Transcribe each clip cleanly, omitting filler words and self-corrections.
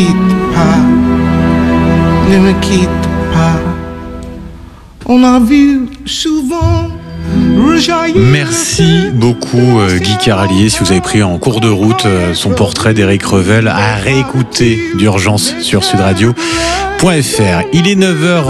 quitte pas, ne me quitte pas. On a vu souvent rejaillir. Merci beaucoup Guy Caralier. Si vous avez pris en cours de route son portrait d'Éric Revel, à réécouter d'urgence sur sudradio.fr. Il est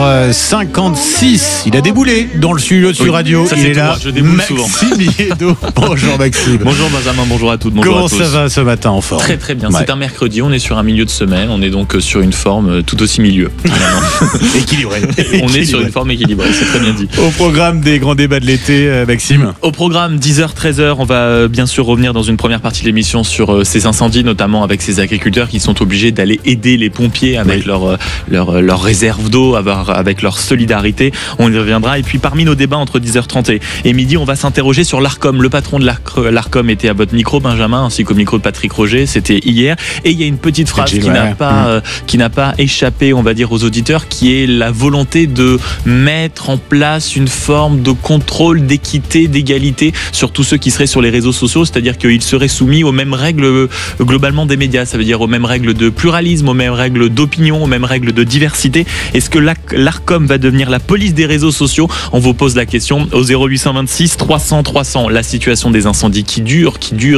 9h56. Il a déboulé dans le studio de Sud Radio. Ça, il est là. moi, je déboule souvent. Maxime Liédo. Bonjour Maxime. Bonjour Benjamin, bonjour à toutes. Bonjour Comment à tous. ça va ce matin en forme? Très très bien. Ouais. C'est un mercredi, on est sur un milieu de semaine. On est donc sur une forme tout aussi milieu. Équilibré. On est sur une forme équilibrée, c'est très bien dit. Au programme des grands débats de l'été, Maxime. Au programme 10h, 13h, on va bien sûr revenir dans une première partie de l'émission sur ces incendies, notamment avec ces agriculteurs qui sont obligés d'aller aider les pompiers avec leur réserve d'eau, avec leur solidarité. On y reviendra. Et puis parmi nos débats entre 10h30 et midi, on va s'interroger sur l'Arcom. Le patron de l'Arcom était à votre micro, Benjamin, ainsi qu'au micro de Patrick Roger. C'était hier. Et il y a une petite phrase qui n'a pas échappé, on va dire, aux auditeurs, qui est la volonté de mettre en place une forme de contrôle, d'équité, d'égalité sur tous ceux qui seraient sur les réseaux sociaux, c'est-à-dire qu'ils seraient soumis aux mêmes règles globalement des médias, ça veut dire aux mêmes règles de pluralisme, aux mêmes règles d'opinion, aux mêmes règles de diversité. Est-ce que l'Arcom va devenir la police des réseaux sociaux? On vous pose la question au 0826 300 300. La situation des incendies qui dure.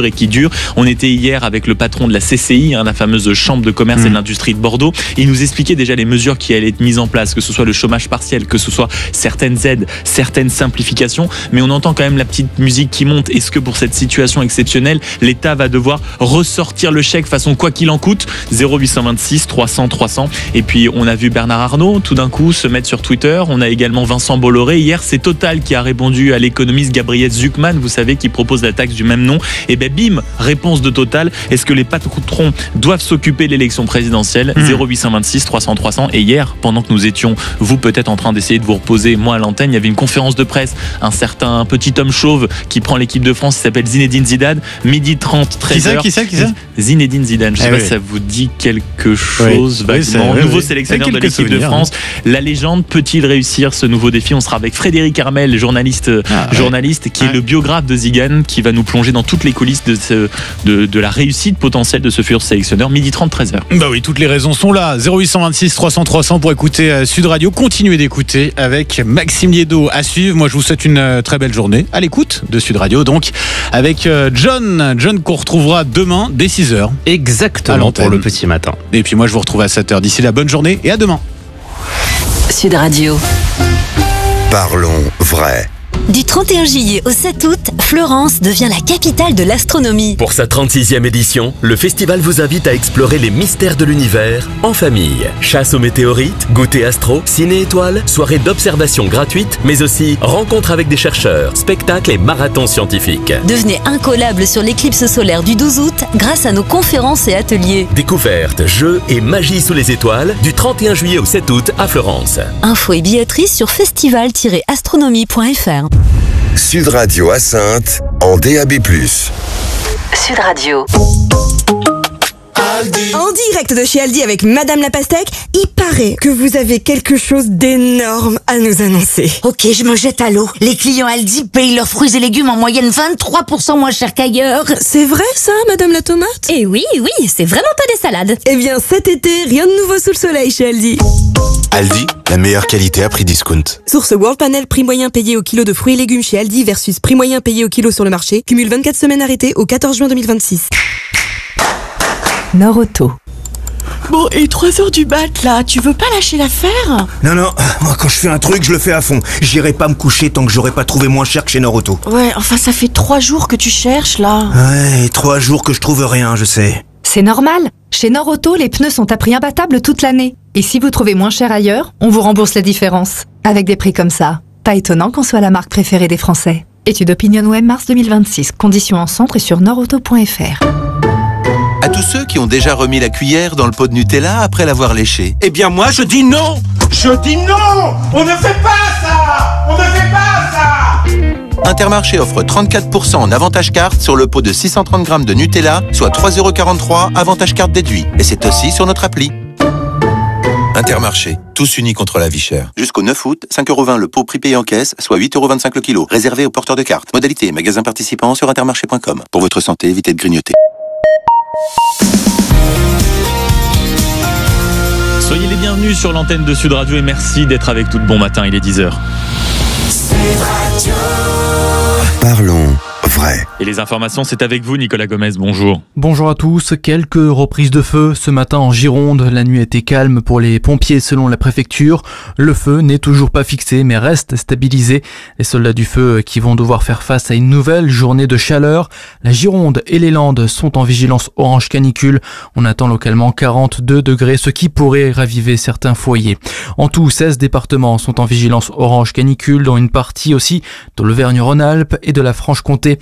On était hier avec le patron de la CCI, la fameuse chambre de commerce et de l'industrie de Bordeaux. Il nous expliquait déjà les mesures qui allaient être mises en place, que ce soit le chômage partiel, que ce soit certaines aides, certaines simplifications, mais on entend quand même la petite musique qui monte. Est-ce que pour cette situation exceptionnelle, l'État va devoir ressortir le chèque façon quoi qu'il en coûte? 0826 300 300. Et puis on a vu Bernard Arnault tout d'un coup se mettre sur Twitter. On a également Vincent Bolloré. Hier, c'est Total qui a répondu à l'économiste Gabriel Zucman, vous savez, qui propose la taxe du même nom. Et ben bim, réponse de Total. Est-ce que les patrons doivent s'occuper de l'élection présidentielle? 0826 300 300. Et hier, pendant que nous étions, vous peut-être en train d'essayer de vous reposer, moi à l'antenne, il y avait une conférence de presse. Un certain petit homme chauve qui prend l'équipe de France, il s'appelle Zinedine Zidane. Midi 30, 13h. Qui ça Zinedine Zidane. Je sais pas si ça vous dit quelque chose. Nouveau sélectionneur de l'équipe de France. La légende peut-il réussir ce nouveau défi? On sera avec Frédéric Armel, journaliste qui est le biographe de Zidane, qui va nous plonger dans toutes les coulisses de la réussite potentielle de ce futur sélectionneur. Midi 30, 13h. Bah oui, toutes les raisons sont là. 0826 300 300 pour écouter Sud Radio. Continuez d'écouter avec Maxime Liédo à suivre. Moi, je vous souhaite une très belle journée à l'écoute de Sud Radio. Donc, avec John qu'on retrouvera demain dès 6h. Exactement, pour le petit matin. Et puis moi, je vous retrouve à 7h. D'ici là, bonne journée et à demain. Sud Radio. Parlons vrai. Du 31 juillet au 7 août, Florence devient la capitale de l'astronomie. Pour sa 36e édition, le festival vous invite à explorer les mystères de l'univers en famille. Chasse aux météorites, goûter astro, ciné-étoiles, soirée d'observation gratuite, mais aussi rencontres avec des chercheurs, spectacles et marathons scientifiques. Devenez incollable sur l'éclipse solaire du 12 août grâce à nos conférences et ateliers. Découvertes, jeux et magie sous les étoiles du 31 juillet au 7 août à Florence. Infos et billetterie sur festival-astronomie.fr. Sud Radio à Saintes en DAB+. Sud Radio. En direct de chez Aldi avec Madame la Pastèque, il paraît que vous avez quelque chose d'énorme à nous annoncer. Ok, je me jette à l'eau. Les clients Aldi payent leurs fruits et légumes en moyenne 23% moins cher qu'ailleurs. C'est vrai ça, Madame la Tomate? Eh oui, c'est vraiment pas des salades. Eh bien cet été, rien de nouveau sous le soleil chez Aldi. Aldi, la meilleure qualité à prix discount. Source World Panel, prix moyen payé au kilo de fruits et légumes chez Aldi versus prix moyen payé au kilo sur le marché. Cumule 24 semaines arrêtées au 14 juin 2026. Norauto. Bon, et 3h du mat là, tu veux pas lâcher l'affaire? Non, moi quand je fais un truc, je le fais à fond. J'irai pas me coucher tant que j'aurai pas trouvé moins cher que chez Norauto. Ouais, enfin ça fait 3 jours que tu cherches là. Ouais, 3 jours que je trouve rien, je sais. C'est normal. Chez Norauto, les pneus sont à prix imbattable toute l'année. Et si vous trouvez moins cher ailleurs, on vous rembourse la différence. Avec des prix comme ça, pas étonnant qu'on soit la marque préférée des Français. Étude OpinionWay mars 2026. Conditions en centre et sur norauto.fr. À tous ceux qui ont déjà remis la cuillère dans le pot de Nutella après l'avoir léché. Eh bien moi je dis non. Je dis non. On ne fait pas ça. On ne fait pas ça. Intermarché offre 34% en avantage carte sur le pot de 630 grammes de Nutella, soit 3,43 € avantage carte déduit. Et c'est aussi sur notre appli. Intermarché, tous unis contre la vie chère. Jusqu'au 9 août, 5,20 € le pot prix payé en caisse, soit 8,25 € le kilo. Réservé aux porteurs de cartes. Modalité et magasins participants sur intermarché.com. Pour votre santé, évitez de grignoter. bienvenue sur l'antenne de Sud Radio et merci d'être avec nous. Bon matin, il est 10h. Parlons vrai. Et les informations, c'est avec vous, Nicolas Gomez. Bonjour. Bonjour à tous. Quelques reprises de feu ce matin en Gironde. La nuit a été calme pour les pompiers selon la préfecture. Le feu n'est toujours pas fixé mais reste stabilisé. Les soldats du feu qui vont devoir faire face à une nouvelle journée de chaleur. La Gironde et les Landes sont en vigilance orange canicule. On attend localement 42 degrés, ce qui pourrait raviver certains foyers. En tout, 16 départements sont en vigilance orange canicule, dont une partie aussi de l'Auvergne-Rhône-Alpes et de la Franche-Comté.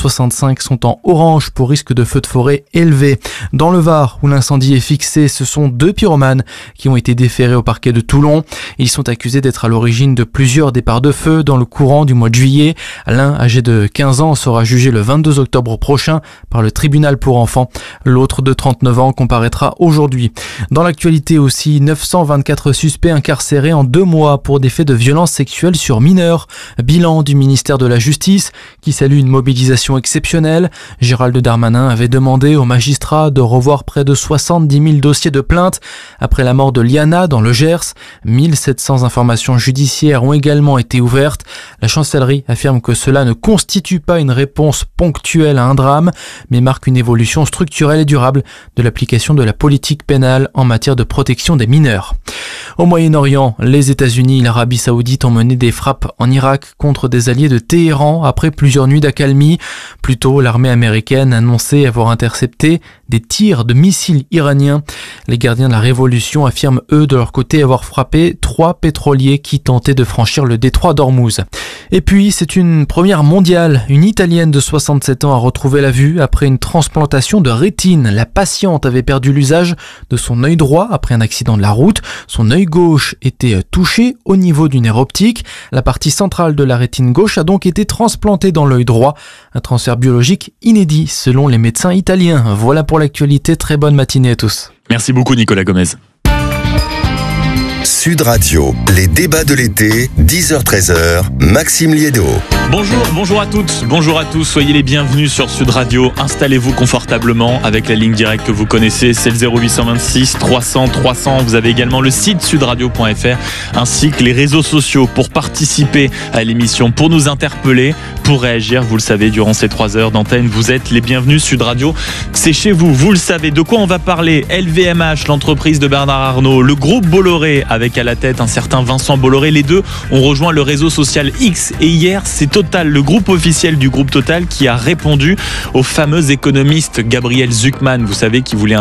65 sont en orange pour risque de feu de forêt élevé. Dans le Var, où l'incendie est fixé, ce sont 2 pyromanes qui ont été déférés au parquet de Toulon. Ils sont accusés d'être à l'origine de plusieurs départs de feu dans le courant du mois de juillet. L'un, âgé de 15 ans, sera jugé le 22 octobre prochain par le tribunal pour enfants. L'autre, de 39 ans, comparaîtra aujourd'hui. Dans l'actualité aussi, 924 suspects incarcérés en 2 mois pour des faits de violence sexuelle sur mineurs. Bilan du ministère de la Justice qui salue une mobilisation exceptionnelle. Gérald Darmanin avait demandé aux magistrats de revoir près de 70 000 dossiers de plainte après la mort de Liana dans le Gers. 1700 informations judiciaires ont également été ouvertes. La chancellerie affirme que cela ne constitue pas une réponse ponctuelle à un drame, mais marque une évolution structurelle et durable de l'application de la politique pénale en matière de protection des mineurs. Au Moyen-Orient, les États-Unis et l'Arabie Saoudite ont mené des frappes en Irak contre des alliés de Téhéran après plusieurs nuits d'accalmie. Plus tôt, l'armée américaine annonçait avoir intercepté des tirs de missiles iraniens. Les gardiens de la révolution affirment eux de leur côté avoir frappé 3 pétroliers qui tentaient de franchir le détroit d'Ormuz. Et puis, c'est une première mondiale. Une Italienne de 67 ans a retrouvé la vue après une transplantation de rétine. La patiente avait perdu l'usage de son œil droit après un accident de la route. Son œil gauche était touché au niveau du nerf optique. La partie centrale de la rétine gauche a donc été transplantée dans l'œil droit. Un transfert biologique inédit selon les médecins italiens. Voilà pour l'actualité. Très bonne matinée à tous. Merci beaucoup, Nicolas Gomez. Sud Radio, les débats de l'été, 10h-13h, Maxime Liédo. Bonjour à toutes, bonjour à tous, soyez les bienvenus sur Sud Radio. Installez-vous confortablement avec la ligne directe que vous connaissez, c'est le 0826 300 300. Vous avez également le site sudradio.fr ainsi que les réseaux sociaux pour participer à l'émission, pour nous interpeller, pour réagir. Vous le savez, durant ces 3 heures d'antenne, vous êtes les bienvenus. Sud Radio, c'est chez vous, vous le savez. De quoi on va parler? LVMH, l'entreprise de Bernard Arnault, le groupe Bolloré avec à la tête un certain Vincent Bolloré. Les deux ont rejoint le réseau social X et hier, c'est Total, le groupe officiel du groupe Total, qui a répondu au fameux économiste Gabriel Zucman, vous savez, qui voulait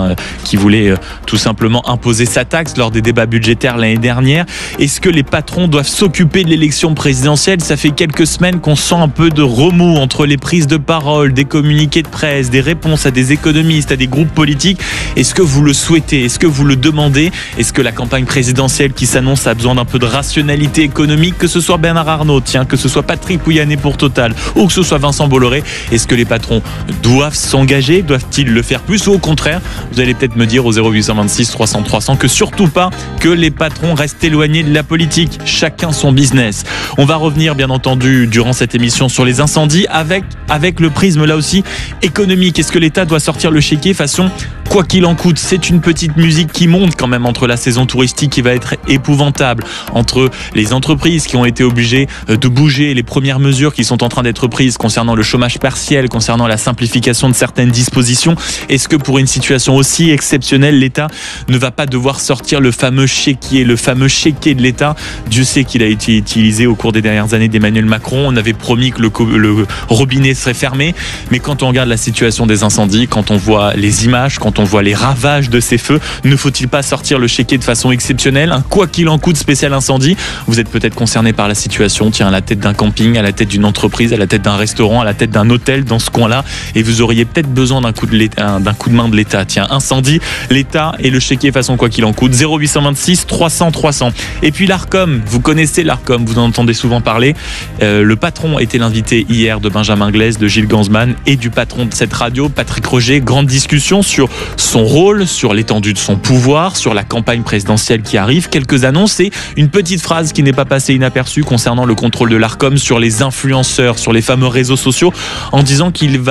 tout simplement imposer sa taxe lors des débats budgétaires l'année dernière. Est-ce que les patrons doivent s'occuper de l'élection présidentielle? Ça fait quelques semaines qu'on sent un peu de remous entre les prises de parole, des communiqués de presse, des réponses à des économistes, à des groupes politiques. Est-ce que vous le souhaitez? Est-ce que vous le demandez? Est-ce que la campagne présidentielle qui s'annonce a besoin d'un peu de rationalité économique? Que ce soit Bernard Arnault, que ce soit Patrick Pouyanné pour Total ou que ce soit Vincent Bolloré, est-ce que les patrons doivent s'engager? Doivent-ils le faire plus? Ou au contraire, vous allez peut-être me dire au 0826 300 300 que surtout pas, que les patrons restent éloignés de la politique. Chacun son business. On va revenir bien entendu durant cette émission sur les incendies avec le prisme là aussi économique. Est-ce que l'État doit sortir le chéquier façon quoi qu'il en coûte? C'est une petite musique qui monte quand même entre la saison touristique qui va être épouvantable, entre les entreprises qui ont été obligées de bouger, les premières mesures qui sont en train d'être prises concernant le chômage partiel, concernant la simplification de certaines dispositions. Est-ce que pour une situation aussi exceptionnelle, l'État ne va pas devoir sortir le fameux chéquier de l'État? Dieu sait qu'il a été utilisé au cours des dernières années d'Emmanuel Macron. On avait promis que le robinet serait fermé, mais quand on regarde la situation des incendies, quand on voit les images, quand on voit les ravages de ces feux, ne faut-il pas sortir le chéquier de façon exceptionnelle? Un quoi qu'il en coûte spécial incendie? Vous êtes peut-être concerné par la situation, à la tête d'un camping, à la tête d'une entreprise, à la tête d'un restaurant, à la tête d'un hôtel dans ce coin-là, et vous auriez peut-être besoin d'un coup de main de l'État. Incendie, l'État et le chéquier façon quoi qu'il en coûte. 0826 300 300. Et puis l'Arcom, vous connaissez l'Arcom, vous en entendez souvent parler. Le patron était l'invité hier de Benjamin Glaise, de Gilles Gansman et du patron de cette radio, Patrick Roger. Grande discussion sur son rôle, sur l'étendue de son pouvoir, sur la campagne présidentielle qui arrive, quelques annonces et une petite phrase qui n'est pas passée inaperçue concernant le contrôle de l'Arcom sur les influenceurs, sur les fameux réseaux sociaux, en disant qu'il va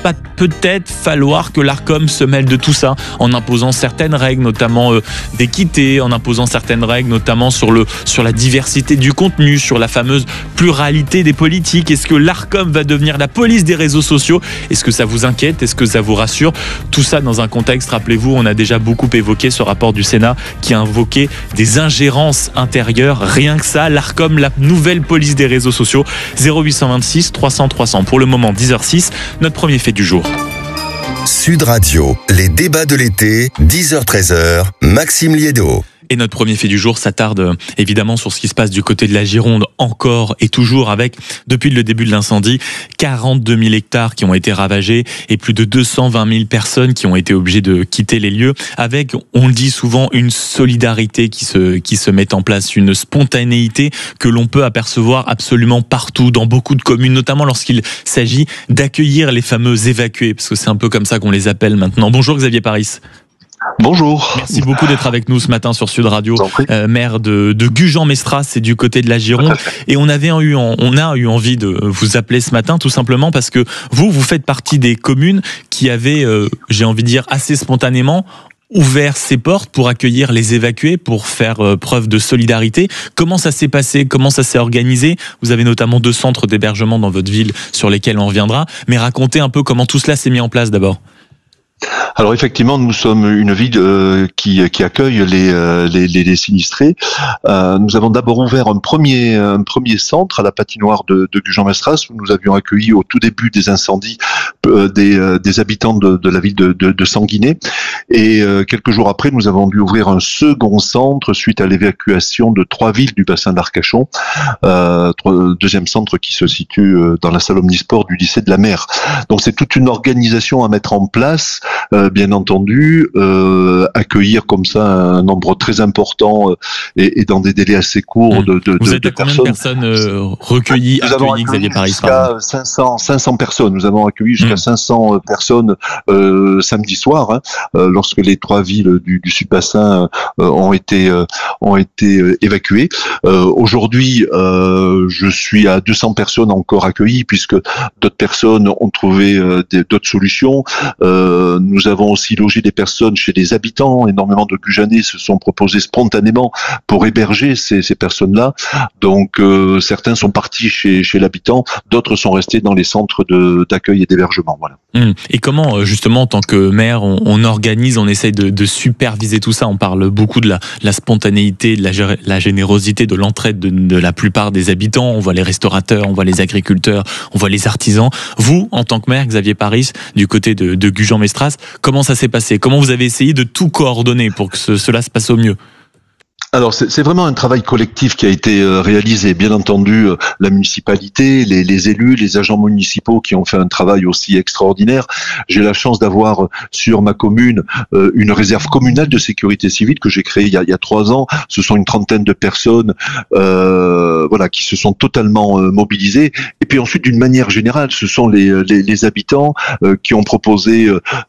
pas peut-être falloir que l'Arcom se mêle de tout ça en imposant certaines règles, notamment d'équité, en imposant certaines règles, notamment sur la diversité du contenu, sur la fameuse pluralité des politiques. Est-ce que l'Arcom va devenir la police des réseaux sociaux? Est-ce que ça vous inquiète? Est-ce que ça vous rassure? Tout ça dans un contexte, rappelez-vous, on a déjà beaucoup évoqué ce rapport du Sénat qui a invoqué des ingérences intérieures. Rien que ça, l'Arcom, la nouvelle police des réseaux sociaux. 0826 300 300. Pour le moment, 10h06, notre premier fait du jour. Sud Radio, les débats de l'été, 10h-13h, Maxime Liédo. Et notre premier fait du jour s'attarde évidemment sur ce qui se passe du côté de la Gironde, encore et toujours, avec, depuis le début de l'incendie, 42 000 hectares qui ont été ravagés et plus de 220 000 personnes qui ont été obligées de quitter les lieux, avec, on le dit souvent, une solidarité qui se met en place, une spontanéité que l'on peut apercevoir absolument partout, dans beaucoup de communes, notamment lorsqu'il s'agit d'accueillir les fameux évacués, parce que c'est un peu comme ça qu'on les appelle maintenant. Bonjour Xavier Paris. Bonjour. Merci beaucoup d'être avec nous ce matin sur Sud Radio. Maire de Gujan-Mestras, c'est du côté de la Gironde. Et on a eu envie de vous appeler ce matin tout simplement parce que vous faites partie des communes qui avaient, j'ai envie de dire, assez spontanément ouvert ses portes pour accueillir les évacués, pour faire preuve de solidarité. Comment ça s'est passé? Comment ça s'est organisé? Vous avez notamment 2 centres d'hébergement dans votre ville sur lesquels on reviendra. Mais racontez un peu comment tout cela s'est mis en place d'abord. Alors effectivement, nous sommes une ville qui accueille les sinistrés. Nous avons d'abord ouvert un premier centre à la patinoire de Gujan-Mestras où nous avions accueilli au tout début des incendies des habitants de la ville de Sanguinet. Et quelques jours après, nous avons dû ouvrir un second centre suite à l'évacuation de 3 villes du bassin d'Arcachon. Deuxième centre qui se situe dans la salle omnisport du lycée de la Mer. Donc c'est toute une organisation à mettre en place. Bien entendu, accueillir comme ça un nombre très important et dans des délais assez courts de Vous êtes à combien de personnes recueillies, accueillies, Xavier Paris? Jusqu'à 500 personnes. Nous avons accueilli jusqu'à 500 personnes samedi soir, lorsque les 3 villes du Sud-Bassin ont été évacuées. Aujourd'hui, je suis à 200 personnes encore accueillies puisque d'autres personnes ont trouvé d'autres solutions. Nous avons aussi logé des personnes chez des habitants. Énormément de Gujanais se sont proposés spontanément pour héberger ces personnes-là. Donc certains sont partis chez l'habitant, d'autres sont restés dans les centres d'accueil et d'hébergement. Voilà. Et comment justement en tant que maire on organise, on essaye de superviser tout ça? On parle beaucoup de la spontanéité, de la générosité, de l'entraide de la plupart des habitants. On voit les restaurateurs, on voit les agriculteurs, on voit les artisans. Vous, en tant que maire, Xavier Paris, du côté de Gujan-Mestras, comment ça s'est passé? Comment vous avez essayé de tout coordonner pour que cela se passe au mieux? Alors c'est vraiment un travail collectif qui a été réalisé. Bien entendu, la municipalité, les élus, les agents municipaux qui ont fait un travail aussi extraordinaire. J'ai la chance d'avoir sur ma commune une réserve communale de sécurité civile que j'ai créée il y a 3 ans. Ce sont une trentaine de personnes qui se sont totalement mobilisées. Et puis ensuite, d'une manière générale, ce sont les habitants qui ont proposé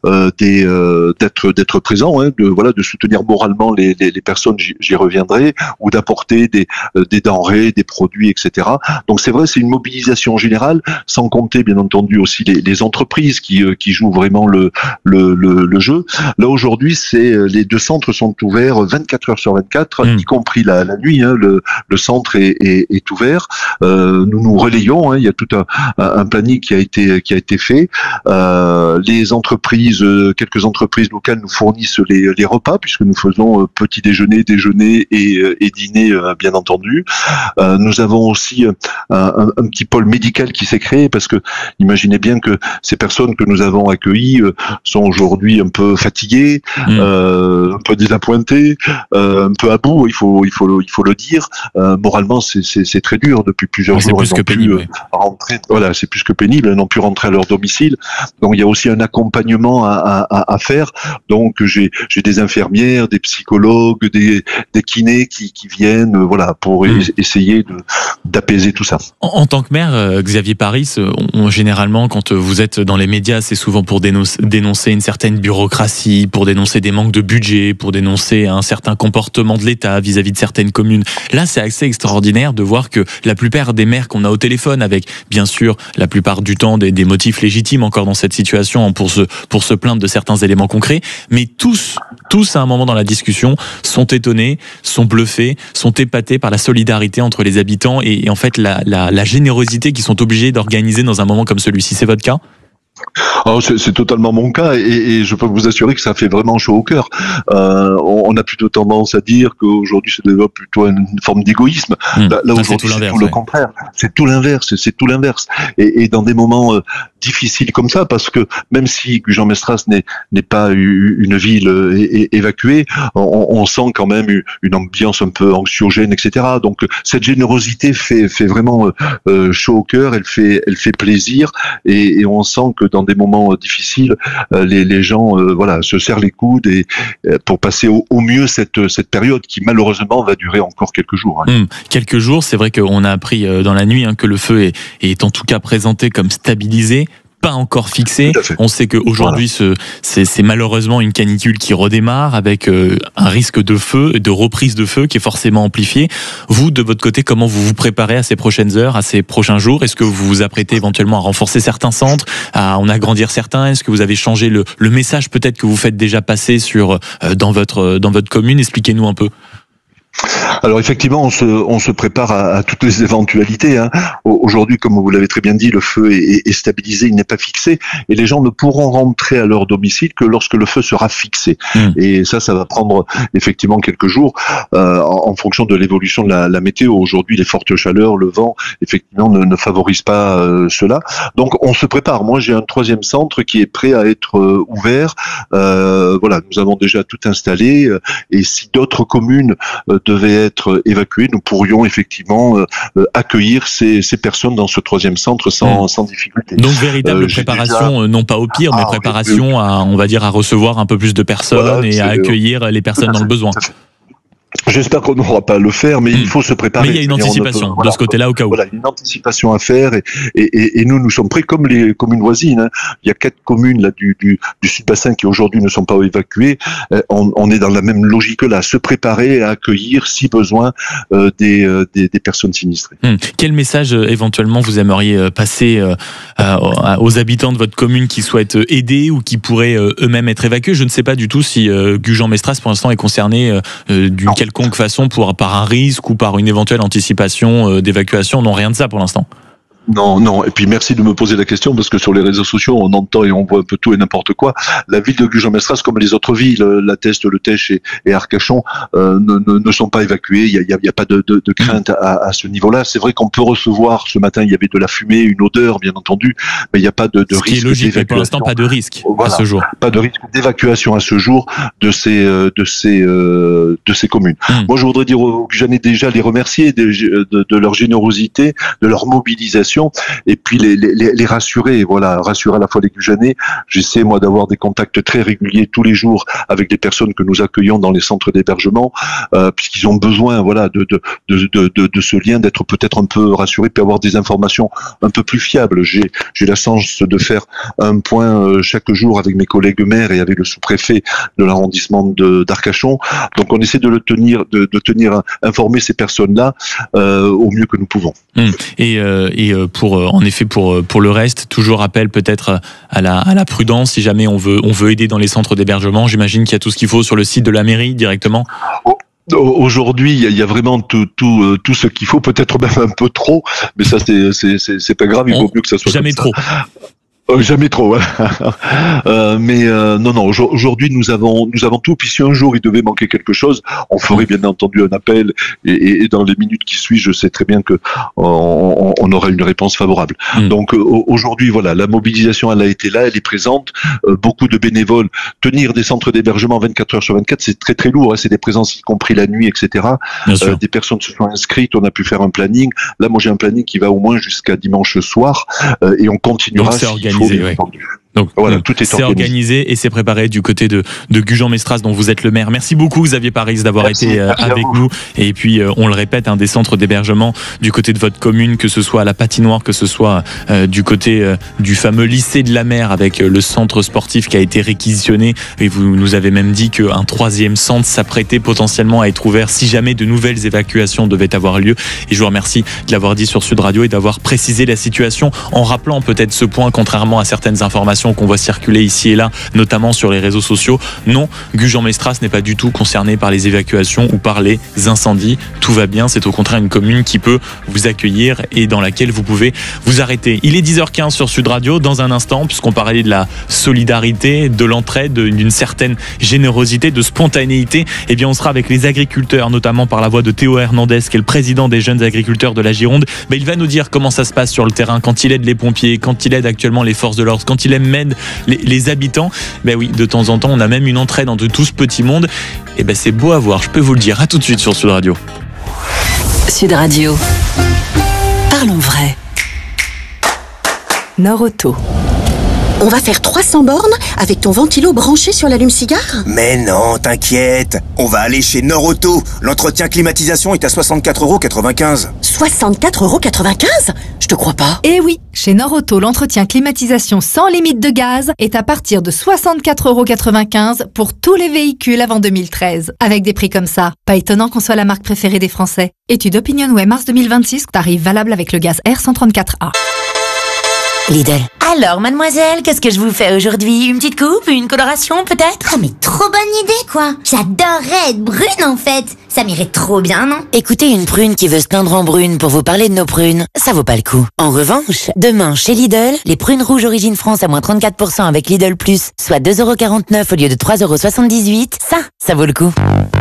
d'être présents, de soutenir moralement les personnes. J'y reviendrai, ou d'apporter des denrées, des produits, etc. Donc c'est vrai, c'est une mobilisation générale, sans compter bien entendu aussi les entreprises qui jouent vraiment le jeu. Là aujourd'hui, les 2 centres sont ouverts 24 heures sur 24, y compris la nuit. Le centre est ouvert. Nous relayons. Il y a tout un planning qui a été fait. Les entreprises, quelques entreprises locales nous fournissent les repas puisque nous faisons petit déjeuner et dîner, bien entendu. Nous avons aussi un petit pôle médical qui s'est créé parce que imaginez bien que ces personnes que nous avons accueillies sont aujourd'hui un peu fatiguées, un peu désappointées, un peu à bout. Il faut le dire. Moralement, c'est très dur depuis plusieurs jours. C'est plus que pénible. Rentrer. Voilà, c'est plus que pénible. Elles n'ont pu rentrer à leur domicile. Donc il y a aussi un accompagnement à faire. Donc j'ai des infirmières, des psychologues, des kinés qui viennent, voilà, pour essayer d'apaiser tout ça. En tant que maire, Xavier Paris, généralement, quand vous êtes dans les médias, c'est souvent pour dénoncer une certaine bureaucratie, pour dénoncer des manques de budget, pour dénoncer un certain comportement de l'État vis-à-vis de certaines communes. Là, c'est assez extraordinaire de voir que la plupart des maires qu'on a au téléphone, avec bien sûr la plupart du temps des motifs légitimes encore dans cette situation pour se plaindre de certains éléments concrets, mais tous à un moment dans la discussion sont étonnés, sont bluffés, sont épatés par la solidarité entre les habitants et en fait la générosité qu'ils sont obligés d'organiser dans un moment comme celui-ci. C'est votre cas ? Alors c'est totalement mon cas et je peux vous assurer que ça fait vraiment chaud au cœur. On a plutôt tendance à dire qu'aujourd'hui ça développe plutôt une forme d'égoïsme. Là aujourd'hui c'est tout le contraire. C'est tout l'inverse. Et dans des moments difficiles comme ça, parce que même si Gujan-Mestras n'est pas une ville évacuée, on sent quand même une ambiance un peu anxiogène, etc. Donc cette générosité fait vraiment chaud au cœur. Elle fait plaisir et on sent que dans des moments difficiles, les gens se serrent les coudes et pour passer au mieux cette période qui malheureusement va durer encore quelques jours. Quelques jours, c'est vrai qu'on a appris dans la nuit que le feu est en tout cas présenté comme stabilisé, pas encore fixé. On sait qu'aujourd'hui, c'est malheureusement une canicule qui redémarre avec un risque de feu, de reprise de feu qui est forcément amplifié. Vous, de votre côté, comment vous vous préparez à ces prochaines heures, à ces prochains jours ? Est-ce que vous vous apprêtez éventuellement à renforcer certains centres, à en agrandir certains ? Est-ce que vous avez changé le message peut-être que vous faites déjà passer dans votre commune ? Expliquez-nous un peu. Alors effectivement, on se prépare à toutes les éventualités. Aujourd'hui, comme vous l'avez très bien dit, le feu est stabilisé, il n'est pas fixé, et les gens ne pourront rentrer à leur domicile que lorsque le feu sera fixé. Et ça va prendre effectivement quelques jours en fonction de l'évolution de la météo. Aujourd'hui, les fortes chaleurs, le vent, effectivement, ne favorisent pas cela. Donc, on se prépare. Moi, j'ai un 3e centre qui est prêt à être ouvert. Nous avons déjà tout installé, et si d'autres communes devaient être évacuées, nous pourrions effectivement accueillir ces personnes dans ce 3e centre sans difficulté. Donc véritable préparation, non pas au pire, mais préparation à, on va dire, à recevoir un peu plus de personnes et à accueilir les personnes dans le besoin. J'espère qu'on n'aura pas à le faire, mais il faut se préparer. Mais il y a une anticipation de ce côté-là au cas où. Voilà, une anticipation à faire et nous sommes prêts comme les communes voisines. Il y a 4 communes là du Sud-Bassin qui aujourd'hui ne sont pas évacuées. On est dans la même logique là, se préparer à accueillir si besoin des personnes sinistrées. Quel message éventuellement vous aimeriez passer aux habitants de votre commune qui souhaitent aider ou qui pourraient eux-mêmes être évacués ? Je ne sais pas du tout si Gujan-Mestras pour l'instant est concerné d'une quelconque façon par un risque ou par une éventuelle anticipation d'évacuation. Non, rien de ça pour l'instant. Non. Et puis merci de me poser la question parce que sur les réseaux sociaux, on entend et on voit un peu tout et n'importe quoi. La ville de Gujan-Mestras, comme les autres villes, La Teste, Le Teche et Arcachon, ne sont pas évacuées. Il y a pas de crainte à ce niveau-là. C'est vrai qu'on peut recevoir, ce matin, il y avait de la fumée, une odeur, bien entendu, mais il n'y a pas de risque. Ce qui est logique, mais pour l'instant, pas de risque à ce jour. Pas de risque d'évacuation à ce jour de ces communes. Moi, je voudrais dire aux Gujanais déjà les remercier de leur générosité, de leur mobilisation. Et puis les rassurer, rassurer à la fois les Gujanais. J'essaie moi d'avoir des contacts très réguliers tous les jours avec les personnes que nous accueillons dans les centres d'hébergement, puisqu'ils ont besoin, de ce lien, d'être peut-être un peu rassurés, puis avoir des informations un peu plus fiables. J'ai la chance de faire un point chaque jour avec mes collègues maires et avec le sous-préfet de l'arrondissement d'Arcachon. Donc on essaie de tenir informer ces personnes-là au mieux que nous pouvons. Et en effet pour le reste, toujours appel peut-être à la prudence si jamais on veut aider dans les centres d'hébergement. J'imagine qu'il y a tout ce qu'il faut sur le site de la mairie directement. Aujourd'hui, il y a vraiment tout ce qu'il faut, peut-être même un peu trop, mais ça c'est pas grave, il vaut mieux que ça soit jamais comme ça. trop. Jamais trop, non. Aujourd'hui, nous avons tout. Puis si un jour il devait manquer quelque chose, on ferait bien entendu un appel. Et dans les minutes qui suivent, je sais très bien que on aura une réponse favorable. Donc aujourd'hui, la mobilisation, elle a été là, elle est présente. Beaucoup de bénévoles. Tenir des centres d'hébergement 24 heures sur 24, c'est très très lourd. C'est des présences y compris la nuit, etc. Des personnes se sont inscrites. On a pu faire un planning. Là, moi, j'ai un planning qui va au moins jusqu'à dimanche soir, et on continuera. Donc, c'est organisé. Donc voilà, tout est c'est organisé et c'est préparé du côté de Gujan-Mestras, dont vous êtes le maire. Merci beaucoup Xavier Paris d'avoir été avec nous. Et puis on le répète, des centres d'hébergement du côté de votre commune, que ce soit à la patinoire, que ce soit du côté du fameux lycée de la mer avec le centre sportif qui a été réquisitionné. Et vous nous avez même dit qu'un 3e centre s'apprêtait potentiellement à être ouvert si jamais de nouvelles évacuations devaient avoir lieu. Et je vous remercie de l'avoir dit sur Sud Radio et d'avoir précisé la situation en rappelant peut-être ce point, contrairement à certaines informations qu'on voit circuler ici et là, notamment sur les réseaux sociaux. Non, Gujan-Mestras n'est pas du tout concerné par les évacuations ou par les incendies. Tout va bien, c'est au contraire une commune qui peut vous accueillir et dans laquelle vous pouvez vous arrêter. Il est 10h15 sur Sud Radio. Dans un instant, puisqu'on parlait de la solidarité, de l'entraide, d'une certaine générosité, de spontanéité, eh bien on sera avec les agriculteurs, notamment par la voix de Théo Hernandez, qui est le président des jeunes agriculteurs de la Gironde. Il va nous dire comment ça se passe sur le terrain, quand il aide les pompiers, quand il aide actuellement les forces de l'ordre, quand il aide les habitants. Oui, de temps en temps, on a même une entraide entre tout ce petit monde. Et c'est beau à voir, je peux vous le dire. À tout de suite sur Sud Radio. Sud Radio. Parlons vrai. Norauto. On va faire 300 bornes avec ton ventilo branché sur l'allume-cigare ? Mais non, t'inquiète. On va aller chez Norauto. L'entretien climatisation est à 64,95 €. 64,95 €? Je te crois pas. Eh oui, chez Norauto, l'entretien climatisation sans limite de gaz est à partir de 64,95 € pour tous les véhicules avant 2013. Avec des prix comme ça, pas étonnant qu'on soit la marque préférée des Français. Étude OpinionWay mars 2026, tarif valable avec le gaz R134A. Lidl. Alors, mademoiselle, qu'est-ce que je vous fais aujourd'hui? Une petite coupe? Une coloration, peut-être? Ah, mais trop bonne idée, quoi. J'adorerais être brune, en fait. Ça m'irait trop bien, non? Écoutez, une prune qui veut se teindre en brune pour vous parler de nos prunes, ça vaut pas le coup. En revanche, demain, chez Lidl, les prunes rouges Origine France à moins 34% avec Lidl Plus, soit 2,49 € au lieu de 3,78 €, ça vaut le coup.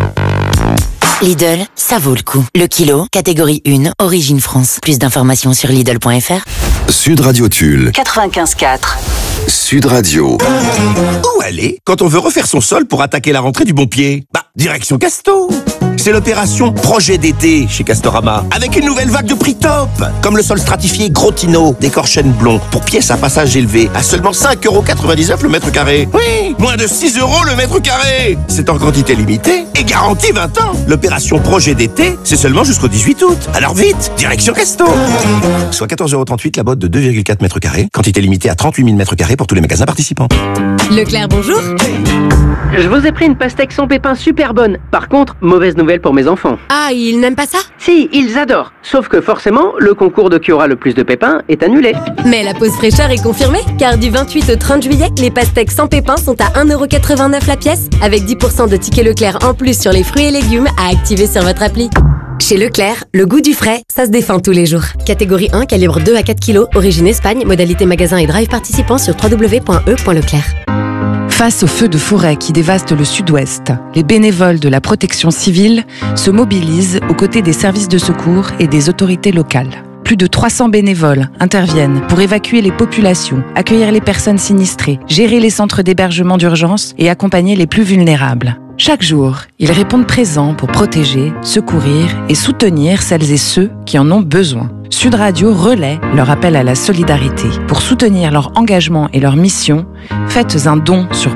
Lidl, ça vaut le coup. Le kilo, catégorie 1, Origine France. Plus d'informations sur Lidl.fr. Sud Radio Tulle. 95.4. Sud Radio. Où aller quand on veut refaire son sol pour attaquer la rentrée du bon pied? Direction Casto. C'est l'opération Projet d'été chez Castorama, avec une nouvelle vague de prix top, comme le sol stratifié Grotino d'Écorchène Blond, pour pièces à passage élevé, à seulement 5,99 € le mètre carré. Oui, moins de 6 € le mètre carré. C'est en quantité limitée et garantie 20 ans. L'opération Projet d'été, c'est seulement jusqu'au 18 août. Alors vite, direction Casto. Soit 14,38 € la botte de 2,4 mètres carrés, quantité limitée à 38 000 mètres carrés pour tous les magasins participants. Leclerc, bonjour. Je vous ai pris une pastèque sans pépins super bonne. Par contre, mauvaise nouvelle pour mes enfants. Ah, ils n'aiment pas ça? Si, ils adorent. Sauf que forcément, le concours de qui aura le plus de pépins est annulé. Mais la pause fraîcheur est confirmée, car du 28 au 30 juillet, les pastèques sans pépins sont à 1,89 € la pièce, avec 10% de tickets Leclerc en plus sur les fruits et légumes à activer sur votre appli. Chez Leclerc, le goût du frais, ça se défend tous les jours. Catégorie 1, calibre 2 à 4 kg, origine Espagne, modalité magasin et drive participant sur www.e.leclerc. Face aux feux de forêt qui dévastent le sud-ouest, les bénévoles de la protection civile se mobilisent aux côtés des services de secours et des autorités locales. Plus de 300 bénévoles interviennent pour évacuer les populations, accueillir les personnes sinistrées, gérer les centres d'hébergement d'urgence et accompagner les plus vulnérables. Chaque jour, ils répondent présents pour protéger, secourir et soutenir celles et ceux qui en ont besoin. Sud Radio relaie leur appel à la solidarité. Pour soutenir leur engagement et leur mission, faites un don sur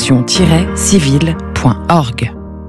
protection-civile.org.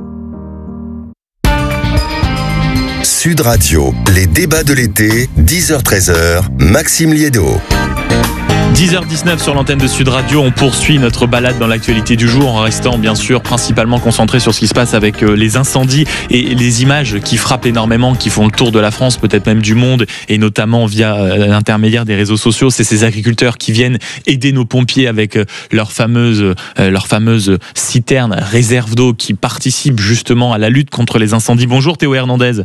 Sud Radio, les débats de l'été, 10h-13h, Maxime Liédo. 10h19 sur l'antenne de Sud Radio, on poursuit notre balade dans l'actualité du jour en restant bien sûr principalement concentré sur ce qui se passe avec les incendies et les images qui frappent énormément, qui font le tour de la France, peut-être même du monde, et notamment via l'intermédiaire des réseaux sociaux. C'est ces agriculteurs qui viennent aider nos pompiers avec leur fameuse citerne réserve d'eau qui participe justement à la lutte contre les incendies. Bonjour Théo Hernandez.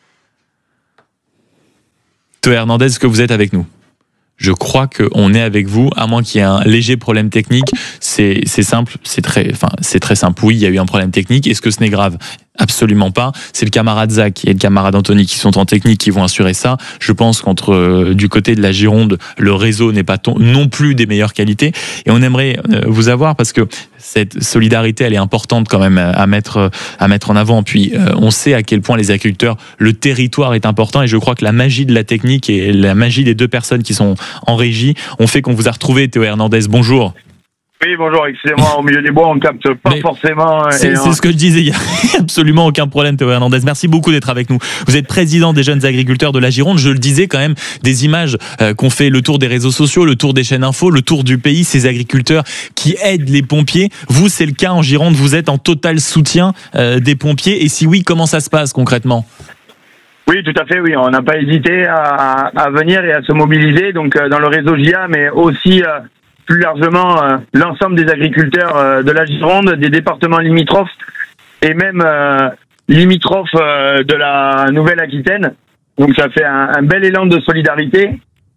Théo Hernandez, est-ce que vous êtes avec nous ? Je crois qu'on est avec vous, à moins qu'il y ait un léger problème technique. C'est simple, c'est très simple. Oui, il y a eu un problème technique. Est-ce que ce n'est grave ? Absolument pas. C'est le camarade Zach et le camarade Anthony qui sont en technique qui vont assurer ça. Je pense qu'entre du côté de la Gironde, le réseau n'est pas non plus des meilleures qualités. Et on aimerait vous avoir parce que cette solidarité, elle est importante quand même à mettre en avant. Puis on sait à quel point les agriculteurs, le territoire est important. Et je crois que la magie de la technique et la magie des deux personnes qui sont en régie ont fait qu'on vous a retrouvé. Théo Hernandez, bonjour. Oui, bonjour, excusez-moi, au milieu des bois, on capte pas forcément. C'est ce que je disais, il n'y a absolument aucun problème, Théo Hernandez. Merci beaucoup d'être avec nous. Vous êtes président des jeunes agriculteurs de la Gironde. Je le disais quand même, des images qu'on fait le tour des réseaux sociaux, le tour des chaînes info, le tour du pays, ces agriculteurs qui aident les pompiers. Vous, c'est le cas en Gironde, vous êtes en total soutien des pompiers. Et si oui, comment ça se passe concrètement ? Oui, tout à fait, oui. On n'a pas hésité à venir et à se mobiliser, donc dans le réseau GIA, mais aussi plus largement l'ensemble des agriculteurs de la Gironde, des départements limitrophes et même limitrophes de la Nouvelle-Aquitaine. Donc ça fait un bel élan de solidarité.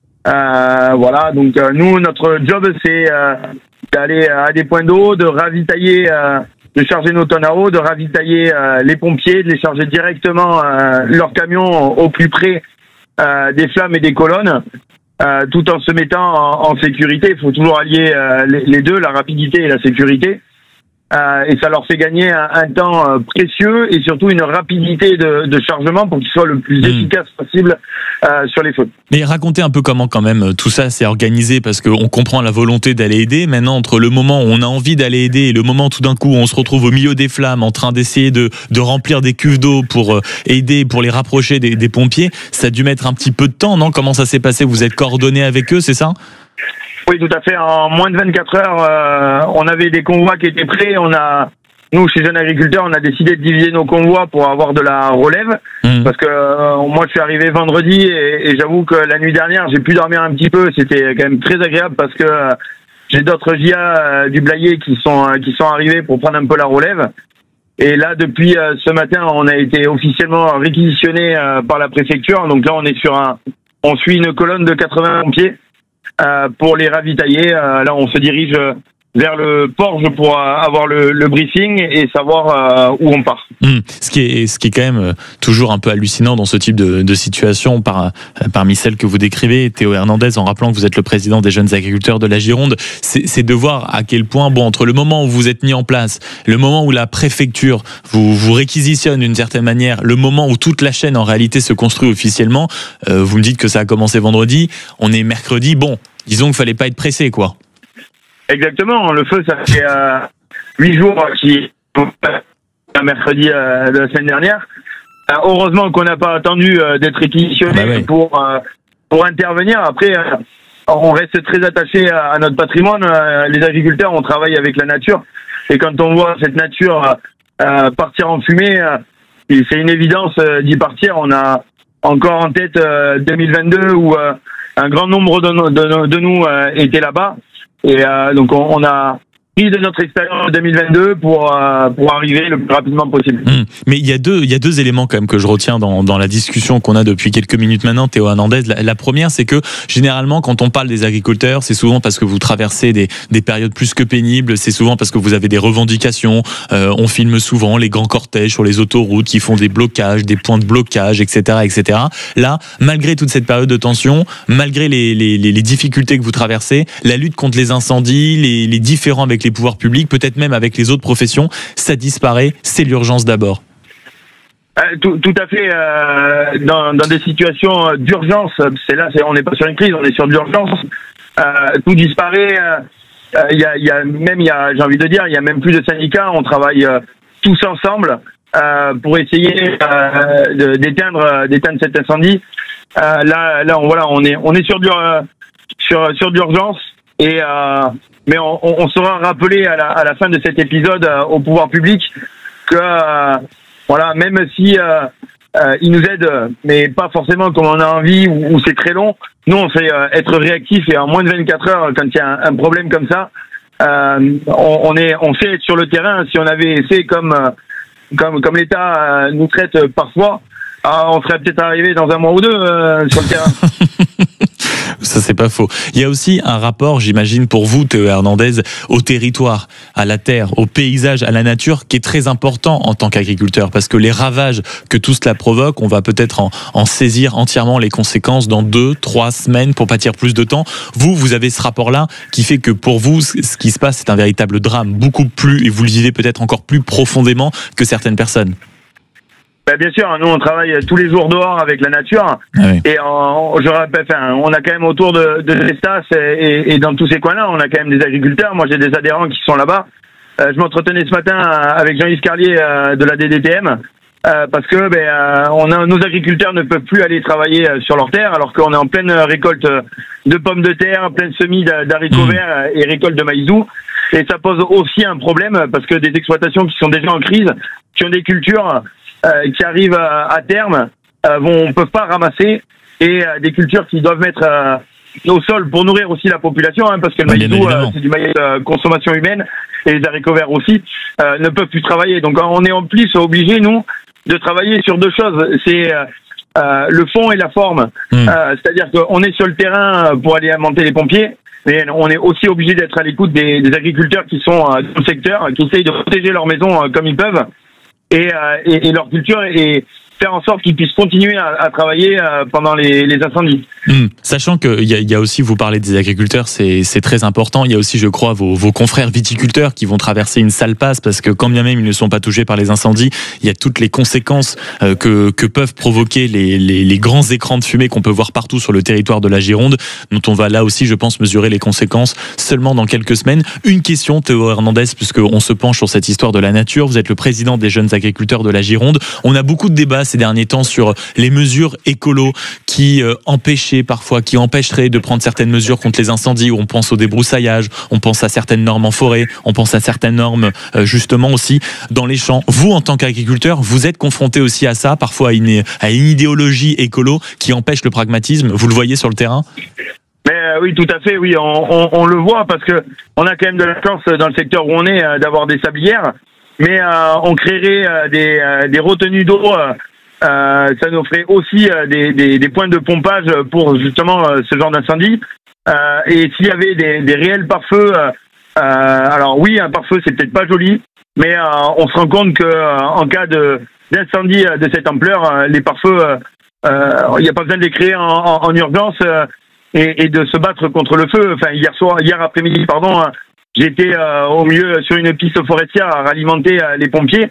Voilà, donc nous, notre job, c'est d'aller à des points d'eau, de ravitailler, de charger nos tonnes à eau, de ravitailler les pompiers, de les charger directement leurs camions au plus près des flammes et des colonnes. Tout en se mettant en sécurité. Il faut toujours allier les deux, la rapidité et la sécurité. Et ça leur fait gagner un temps précieux et surtout une rapidité de chargement pour qu'ils soient le plus efficaces possible sur les feux. Mais racontez un peu comment quand même tout ça s'est organisé, parce qu'on comprend la volonté d'aller aider. Maintenant, entre le moment où on a envie d'aller aider et le moment tout d'un coup où on se retrouve au milieu des flammes en train d'essayer de remplir des cuves d'eau pour aider, pour les rapprocher des pompiers, ça a dû mettre un petit peu de temps, non ? Comment ça s'est passé ? Vous êtes coordonnés avec eux, c'est ça ? Oui, tout à fait. En moins de 24 heures, on avait des convois qui étaient prêts. Nous, chez Jeunes Agriculteurs, on a décidé de diviser nos convois pour avoir de la relève. Parce que moi, je suis arrivé vendredi et j'avoue que la nuit dernière, j'ai pu dormir un petit peu. C'était quand même très agréable parce que j'ai d'autres GIA du Blayais qui sont arrivés pour prendre un peu la relève. Et là, depuis ce matin, on a été officiellement réquisitionné par la préfecture. Donc là, on suit une colonne de 80 pompiers. Pour les ravitailler. Là, on se dirige vers le Porge pour avoir le briefing et savoir où on part. Ce qui est quand même toujours un peu hallucinant dans ce type de situation, parmi celles que vous décrivez, Théo Hernandez, en rappelant que vous êtes le président des jeunes agriculteurs de la Gironde, c'est de voir à quel point, entre le moment où vous êtes mis en place, le moment où la préfecture vous réquisitionne d'une certaine manière, le moment où toute la chaîne en réalité se construit officiellement, vous me dites que ça a commencé vendredi, on est mercredi, disons qu'il fallait pas être pressé, quoi. Exactement, le feu, ça fait 8 jours mercredi de la semaine dernière. Heureusement qu'on n'a pas attendu d'être réquisitionné pour intervenir. Après, on reste très attaché à notre patrimoine. Les agriculteurs, on travaille avec la nature. Et quand on voit cette nature partir en fumée, c'est une évidence d'y partir. On a encore en tête 2022 où un grand nombre de nous étaient là-bas. Et donc on a pris de notre expérience de 2022 pour arriver le plus rapidement possible. Mais il y a deux éléments quand même que je retiens dans la discussion qu'on a depuis quelques minutes maintenant, Théo Hernandez. La première, c'est que généralement quand on parle des agriculteurs, c'est souvent parce que vous traversez des périodes plus que pénibles, c'est souvent parce que vous avez des revendications, on filme souvent les grands cortèges sur les autoroutes qui font des blocages, des points de blocage, etc., etc. Là, malgré toute cette période de tension, malgré les difficultés que vous traversez, la lutte contre les incendies, les différends avec les pouvoirs publics, peut-être même avec les autres professions, ça disparaît, c'est l'urgence d'abord. Tout à fait. Dans des situations d'urgence, on n'est pas sur une crise, on est sur de l'urgence. Tout disparaît. Il y a, j'ai envie de dire, il y a même plus de syndicats. On travaille tous ensemble pour essayer d'éteindre cet incendie. Là, on est sur de l'urgence et mais on sera rappelé à la fin de cet épisode au pouvoir public que même si ils nous aident, mais pas forcément comme on a envie ou c'est très long, nous on sait être réactifs et en moins de 24 heures, quand il y a un problème comme ça, on sait être sur le terrain. Si on avait fait comme l'État nous traite parfois, on serait peut-être arrivé dans un mois ou deux sur le terrain. Ça, c'est pas faux. Il y a aussi un rapport, j'imagine, pour vous, Théo Hernandez, au territoire, à la terre, au paysage, à la nature, qui est très important en tant qu'agriculteur, parce que les ravages que tout cela provoque, on va peut-être en saisir entièrement les conséquences dans 2-3 semaines, pour pas dire plus de temps. Vous avez ce rapport-là qui fait que pour vous, ce qui se passe, c'est un véritable drame, beaucoup plus, et vous le vivez peut-être encore plus profondément que certaines personnes. Bien sûr, nous on travaille tous les jours dehors avec la nature et je rappelle, on a quand même autour de Cestas et dans tous ces coins-là, on a quand même des agriculteurs. Moi j'ai des adhérents qui sont là-bas. Je m'entretenais ce matin avec Jean-Yves Carlier de la DDTM parce que nos agriculteurs ne peuvent plus aller travailler sur leurs terres alors qu'on est en pleine récolte de pommes de terre, pleine semis d'haricots verts et récolte de maïs doux. Et ça pose aussi un problème parce que des exploitations qui sont déjà en crise, qui ont des cultures qui arrivent à terme, peuvent pas ramasser, et des cultures qui doivent mettre au sol pour nourrir aussi la population, parce que le maïs doux, c'est du maïs de consommation humaine, et les haricots verts aussi, ne peuvent plus travailler. Donc on est en plus obligés, nous, de travailler sur deux choses. C'est le fond et la forme. C'est-à-dire qu'on est sur le terrain pour aller alimenter les pompiers, mais on est aussi obligé d'être à l'écoute des agriculteurs qui sont dans le secteur, qui essayent de protéger leur maison comme ils peuvent, et leur culture, et faire en sorte qu'ils puissent continuer à travailler pendant les incendies. Sachant qu'il y a aussi, vous parlez des agriculteurs, c'est très important. Il y a aussi, je crois, vos confrères viticulteurs qui vont traverser une sale passe, parce que quand bien même ils ne sont pas touchés par les incendies, il y a toutes les conséquences que peuvent provoquer les grands écrans de fumée qu'on peut voir partout sur le territoire de la Gironde, dont on va là aussi, je pense, mesurer les conséquences seulement dans quelques semaines. Une question, Théo Hernandez, puisqu'on se penche sur cette histoire de la nature. Vous êtes le président des jeunes agriculteurs de la Gironde. On a beaucoup de débats ces derniers temps sur les mesures écolo qui empêcheraient de prendre certaines mesures contre les incendies. On pense au débroussaillage, on pense à certaines normes en forêt, on pense à certaines normes justement aussi dans les champs. Vous, en tant qu'agriculteur, vous êtes confronté aussi à ça, parfois à une idéologie écolo qui empêche le pragmatisme. Vous le voyez sur le terrain ? Oui, tout à fait. Oui, on le voit, parce que on a quand même de la chance dans le secteur où on est d'avoir des sablières, mais on créerait des retenues d'eau. Ça nous ferait aussi des points de pompage pour justement ce genre d'incendie. Et s'il y avait des réels pare-feux, alors oui, un pare-feu c'est peut-être pas joli, mais on se rend compte que en cas d'incendie de cette ampleur, les pare-feux, il n'y a pas besoin de les créer en urgence et de se battre contre le feu. Enfin, hier après-midi, j'étais au milieu sur une piste forestière à ralimenter les pompiers.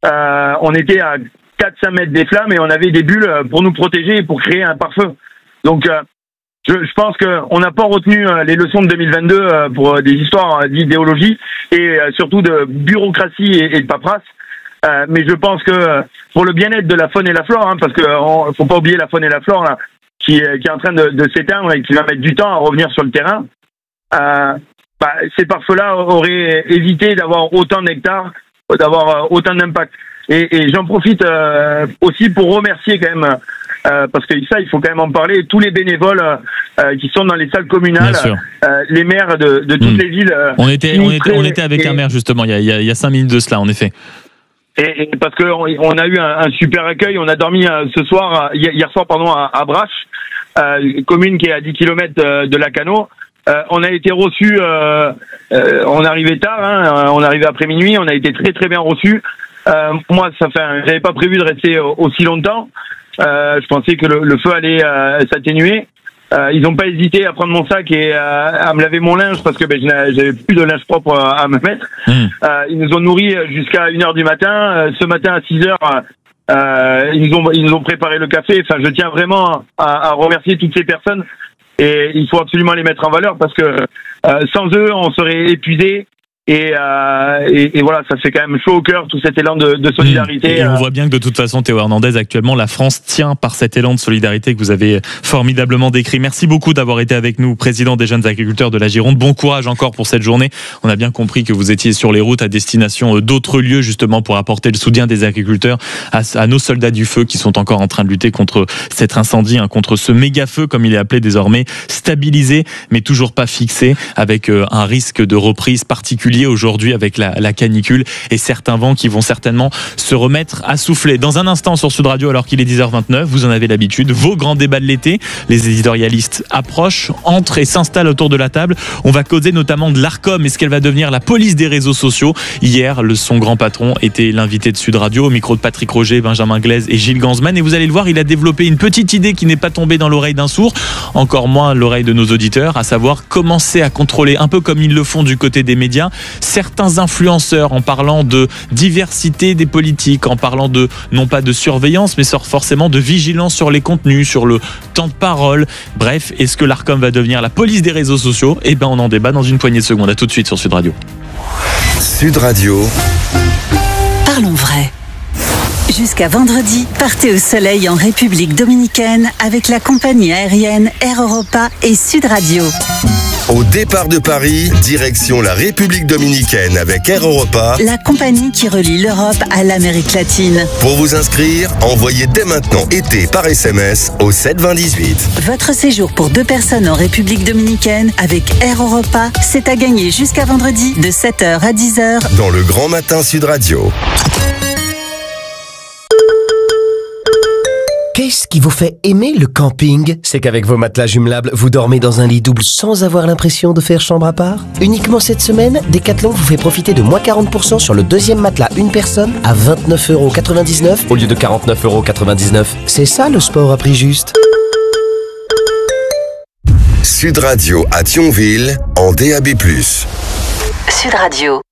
On était à 4-5 mètres des flammes et on avait des bulles pour nous protéger et pour créer un pare-feu. Donc je pense qu'on n'a pas retenu les leçons de 2022 pour des histoires d'idéologie et surtout de bureaucratie et de paperasse. Mais je pense que pour le bien-être de la faune et la flore, parce que faut pas oublier la faune et la flore là, qui est en train de s'éteindre et qui va mettre du temps à revenir sur le terrain, ces pare-feux-là auraient évité d'avoir autant d'hectares, d'avoir autant d'impact. Et j'en profite aussi pour remercier quand même, parce que ça, il faut quand même en parler, tous les bénévoles qui sont dans les salles communales, les maires de toutes les villes. On était avec un maire justement il y a 5 minutes de cela, en effet. Et parce que on a eu un super accueil. On a dormi hier soir à Brache, commune qui est à 10 km de Lacanau. On a été reçus, on arrivait tard, on arrivait après minuit, on a été très très bien reçus. Moi, j'avais pas prévu de rester aussi longtemps. Je pensais que le feu allait s'atténuer. Ils n'ont pas hésité à prendre mon sac et à me laver mon linge, parce que j'avais plus de linge propre à me mettre. Ils nous ont nourris jusqu'à 1h du matin. Ce matin à 6h, ils nous ont préparé le café. Enfin, je tiens vraiment à remercier toutes ces personnes, et il faut absolument les mettre en valeur, parce que sans eux, on serait épuisés. Et voilà, ça fait quand même chaud au cœur, tout cet élan de solidarité. Et on voit bien que de toute façon, Théo Hernandez, actuellement, la France tient par cet élan de solidarité que vous avez formidablement décrit. Merci beaucoup d'avoir été avec nous, président des jeunes agriculteurs de la Gironde. Bon courage encore pour cette journée. On a bien compris que vous étiez sur les routes à destination d'autres lieux, justement, pour apporter le soutien des agriculteurs à nos soldats du feu qui sont encore en train de lutter contre cet incendie, contre ce méga feu, comme il est appelé désormais, stabilisé, mais toujours pas fixé, avec un risque de reprise particulier aujourd'hui avec la canicule et certains vents qui vont certainement se remettre à souffler. Dans un instant sur Sud Radio, alors qu'il est 10h29, vous en avez l'habitude, vos grands débats de l'été. Les éditorialistes approchent, entrent et s'installent autour de la table. On va causer notamment de l'Arcom et ce qu'elle va devenir la police des réseaux sociaux. Hier, son grand patron était l'invité de Sud Radio, au micro de Patrick Roger, Benjamin Glaise et Gilles Gansman. Et vous allez le voir, il a développé une petite idée qui n'est pas tombée dans l'oreille d'un sourd, encore moins l'oreille de nos auditeurs, à savoir commencer à contrôler, un peu comme ils le font du côté des médias, certains influenceurs, en parlant de diversité des politiques, en parlant de, non pas de surveillance, mais forcément de vigilance sur les contenus, sur le temps de parole. Bref, est-ce que l'Arcom va devenir la police des réseaux sociaux ? Eh ben, on en débat dans une poignée de secondes. À tout de suite sur Sud Radio. Sud Radio. Parlons vrai. Jusqu'à vendredi, partez au soleil en République dominicaine avec la compagnie aérienne Air Europa et Sud Radio. Au départ de Paris, direction la République dominicaine avec Air Europa, la compagnie qui relie l'Europe à l'Amérique latine. Pour vous inscrire, envoyez dès maintenant été par SMS au 72018. Votre séjour pour 2 personnes en République dominicaine avec Air Europa, c'est à gagner jusqu'à vendredi de 7h à 10h dans le Grand Matin Sud Radio. Qu'est-ce qui vous fait aimer le camping ? C'est qu'avec vos matelas jumelables, vous dormez dans un lit double sans avoir l'impression de faire chambre à part. Uniquement cette semaine, Decathlon vous fait profiter de moins 40% sur le deuxième matelas une personne à 29,99€ au lieu de 49,99€. C'est ça le sport à prix juste. Sud Radio à Thionville en DAB+. Sud Radio.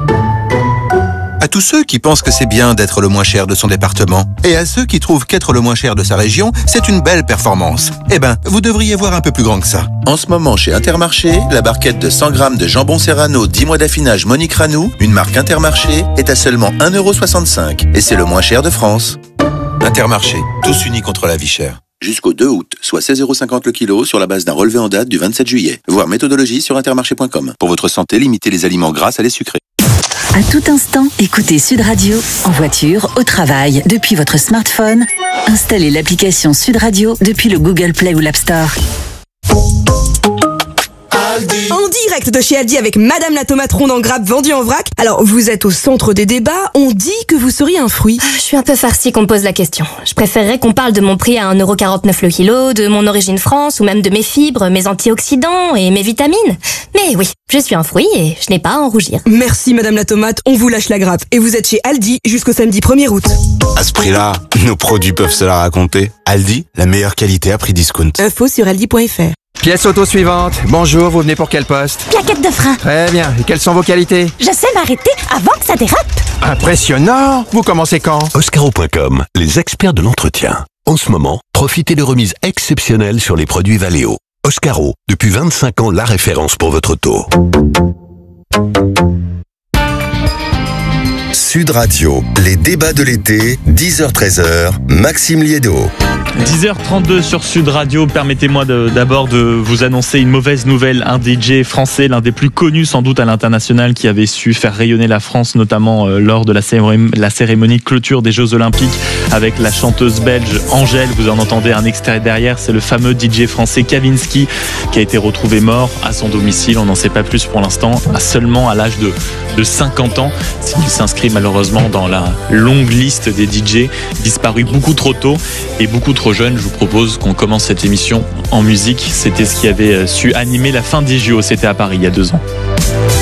À tous ceux qui pensent que c'est bien d'être le moins cher de son département, et à ceux qui trouvent qu'être le moins cher de sa région, c'est une belle performance. Eh ben, vous devriez voir un peu plus grand que ça. En ce moment, chez Intermarché, la barquette de 100 grammes de jambon Serrano 10 mois d'affinage Monique Ranou, une marque Intermarché, est à seulement 1,65€. Et c'est le moins cher de France. Intermarché, tous unis contre la vie chère. Jusqu'au 2 août, soit 16,50€ le kilo sur la base d'un relevé en date du 27 juillet. Voir méthodologie sur intermarché.com. Pour votre santé, limitez les aliments gras à les sucrés. À tout instant, écoutez Sud Radio, en voiture, au travail, depuis votre smartphone. Installez l'application Sud Radio depuis le Google Play ou l'App Store. En direct de chez Aldi avec Madame la tomate ronde en grappe vendue en vrac. Alors, vous êtes au centre des débats, on dit que vous seriez un fruit. Je suis un peu farcie qu'on me pose la question. Je préférerais qu'on parle de mon prix à 1,49€ le kilo, de mon origine France, ou même de mes fibres, mes antioxydants et mes vitamines. Mais oui, je suis un fruit et je n'ai pas à en rougir. Merci Madame la tomate, on vous lâche la grappe. Et vous êtes chez Aldi jusqu'au samedi 1er août. À ce prix-là, nos produits peuvent se la raconter. Aldi, la meilleure qualité à prix discount. Info sur aldi.fr. Pièce auto suivante. Bonjour, vous venez pour quel poste ? Plaquette de frein. Très bien. Et quelles sont vos qualités ? Je sais m'arrêter avant que ça dérape. Impressionnant. Vous commencez quand ? Oscaro.com, les experts de l'entretien. En ce moment, profitez de remises exceptionnelles sur les produits Valeo. Oscaro, depuis 25 ans, la référence pour votre auto. Sud Radio, les débats de l'été, 10h-13h, Maxime Liédo. 10h32 sur Sud Radio, permettez-moi d'abord de vous annoncer une mauvaise nouvelle. Un DJ français, l'un des plus connus sans doute à l'international, qui avait su faire rayonner la France, notamment lors de la cérémonie de clôture des Jeux Olympiques avec la chanteuse belge Angèle. Vous en entendez un extrait derrière, c'est le fameux DJ français Kavinsky qui a été retrouvé mort à son domicile. On n'en sait pas plus pour l'instant, seulement à l'âge de 50 ans. Il s'inscrit malheureusement dans la longue liste des DJ disparus beaucoup trop tôt et beaucoup trop jeunes. Je vous propose qu'on commence cette émission en musique. C'était ce qui avait su animer la fin des JO. C'était à Paris il y a 2 ans.